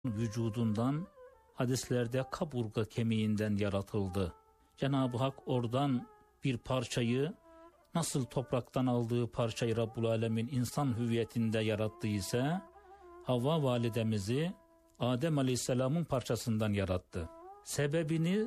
vücudundan, hadislerde kaburga kemiğinden yaratıldı. Cenab-ı Hak oradan bir parçayı, nasıl topraktan aldığı parçayı Rabbul Alemin insan hüviyetinde yarattıysa, Havva validemizi Adem Aleyhisselam'ın parçasından yarattı. Sebebini,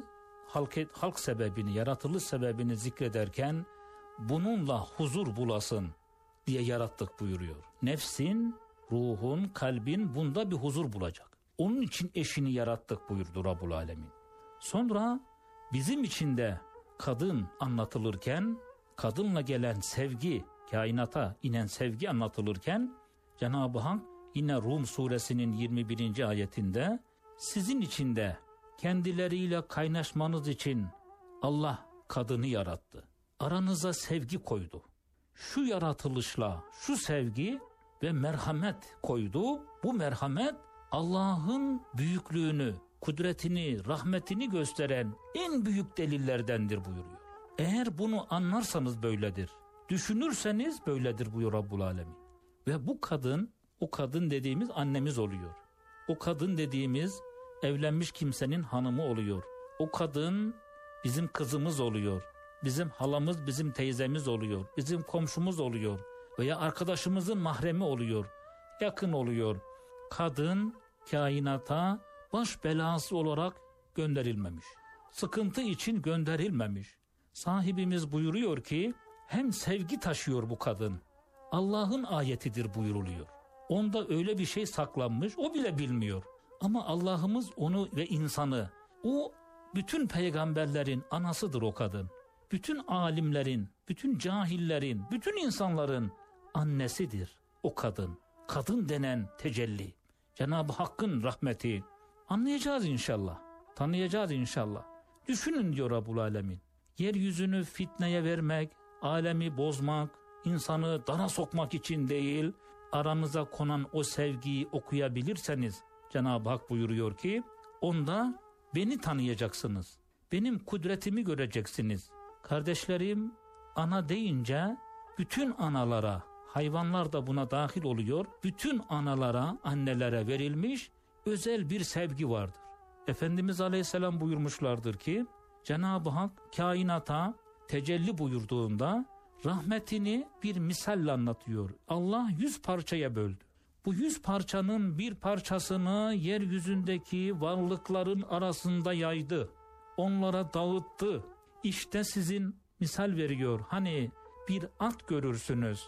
halk sebebini, yaratılış sebebini zikrederken bununla huzur bulasın diye yarattık buyuruyor. Nefsin, ruhun, kalbin bunda bir huzur bulacak. Onun için eşini yarattık buyurdu Rabbul Alemin. Sonra bizim için de kadın anlatılırken, kadınla gelen sevgi, kainata inen sevgi anlatılırken Cenab-ı Hak yine Rum suresinin 21. ayetinde sizin için de kendileriyle kaynaşmanız için Allah kadını yarattı. Aranıza sevgi koydu. Şu yaratılışla şu sevgi ve merhamet koydu. Bu merhamet Allah'ın büyüklüğünü, kudretini, rahmetini gösteren en büyük delillerdendir buyuruyor. Eğer bunu anlarsanız böyledir. Düşünürseniz böyledir buyuruyor Rabbul Alemin. Ve bu kadın, o kadın dediğimiz annemiz oluyor. O kadın dediğimiz evlenmiş kimsenin hanımı oluyor. O kadın bizim kızımız oluyor. Bizim halamız, bizim teyzemiz oluyor. Bizim komşumuz oluyor. Veya arkadaşımızın mahremi oluyor. Yakın oluyor. Kadın kainata baş belası olarak gönderilmemiş. Sıkıntı için gönderilmemiş. Sahibimiz buyuruyor ki hem sevgi taşıyor bu kadın. Allah'ın ayetidir buyuruluyor. Onda öyle bir şey saklanmış, o bile bilmiyor. Ama Allah'ımız onu ve insanı, o bütün peygamberlerin anasıdır o kadın. Bütün alimlerin, bütün cahillerin, bütün insanların annesidir o kadın. Kadın denen tecelli. Cenab-ı Hakk'ın rahmeti. Anlayacağız inşallah. Tanıyacağız inşallah. Düşünün diyor Rabbul Alemin. Yeryüzünü fitneye vermek, alemi bozmak, insanı dara sokmak için değil, aranıza konan o sevgiyi okuyabilirseniz Cenab-ı Hak buyuruyor ki onda beni tanıyacaksınız. Benim kudretimi göreceksiniz. Kardeşlerim, ana deyince bütün analara, hayvanlar da buna dahil oluyor, bütün analara, annelere verilmiş özel bir sevgi vardır. Efendimiz Aleyhisselam buyurmuşlardır ki Cenab-ı Hak kainata tecelli buyurduğunda rahmetini bir misalle anlatıyor. Allah 100 parçaya böldü. Bu 100 parçanın bir parçasını yeryüzündeki varlıkların arasında yaydı. Onlara dağıttı. İşte sizin misal veriyor. Hani bir at görürsünüz.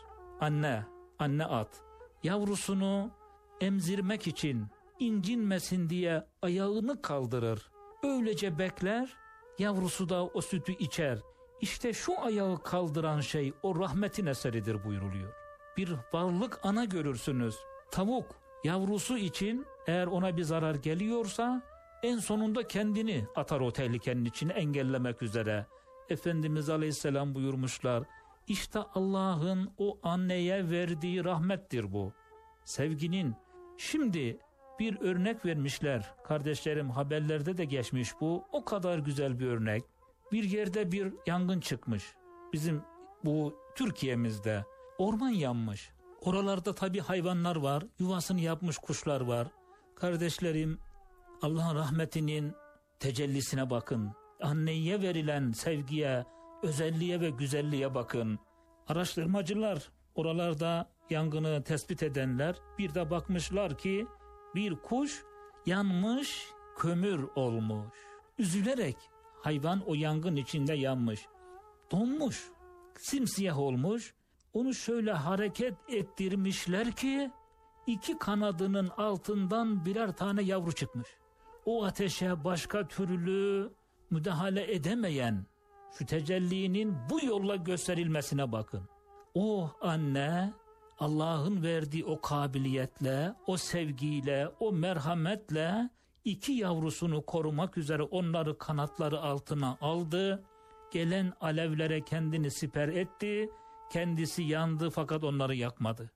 Anne at. Yavrusunu emzirmek için incinmesin diye ayağını kaldırır. Öylece bekler, yavrusu da o sütü içer. İşte şu ayağı kaldıran şey o rahmetin eseridir buyuruluyor. Bir varlık ana görürsünüz. Tavuk yavrusu için eğer ona bir zarar geliyorsa en sonunda kendini atar o tehlikenin içine engellemek üzere. Efendimiz Aleyhisselam buyurmuşlar. İşte Allah'ın o anneye verdiği rahmettir bu. Sevginin. Şimdi bir örnek vermişler. Kardeşlerim, haberlerde de geçmiş bu. O kadar güzel bir örnek. Bir yerde bir yangın çıkmış. Bizim bu Türkiye'mizde orman yanmış. Oralarda tabii hayvanlar var. Yuvasını yapmış kuşlar var. Kardeşlerim, Allah'ın rahmetinin tecellisine bakın. Anneye verilen sevgiye, özelliğe ve güzelliğe bakın. Araştırmacılar, oralarda yangını tespit edenler bir de bakmışlar ki bir kuş yanmış, kömür olmuş. Üzülerek hayvan o yangın içinde yanmış. Donmuş, simsiyah olmuş. Onu şöyle hareket ettirmişler ki 2 kanadının altından birer tane yavru çıkmış. O ateşe başka türlü müdahale edemeyen şu tecellinin bu yolla gösterilmesine bakın. O anne Allah'ın verdiği o kabiliyetle, o sevgiyle, o merhametle 2 yavrusunu korumak üzere onları kanatları altına aldı. Gelen alevlere kendini siper etti. Kendisi yandı fakat onları yakmadı.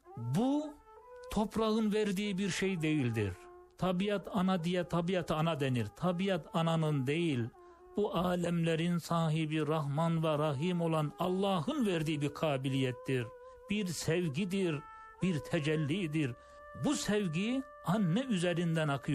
Bu toprağın verdiği bir şey değildir. Tabiat ana diye tabiata ana denir. Tabiat ananın değil, bu alemlerin sahibi Rahman ve Rahim olan Allah'ın verdiği bir kabiliyettir. Bir sevgidir, bir tecellidir. Bu sevgi anne üzerinden akıyor.